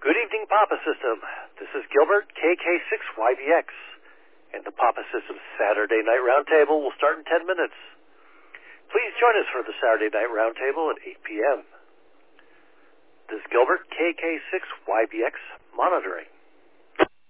Good evening, Papa System. This is Gilbert, KK6YBX, and the Papa System Saturday Night Roundtable will start in 10 minutes. Please join us for the Saturday Night Roundtable at 8 p.m. This is Gilbert, KK6YBX, monitoring.